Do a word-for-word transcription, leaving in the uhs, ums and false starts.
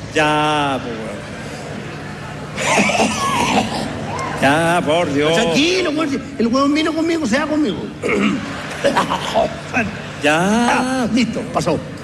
Ya, pues, weón. Ya, por Dios. Tranquilo, weón. El weón vino conmigo, se va conmigo. Ya. Ah, listo, pasó.